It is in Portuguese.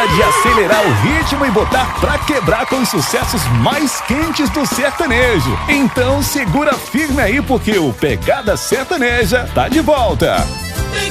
hora de acelerar o ritmo e botar pra quebrar com os sucessos mais quentes do sertanejo. Então segura firme aí porque o Pegada Sertaneja tá de volta.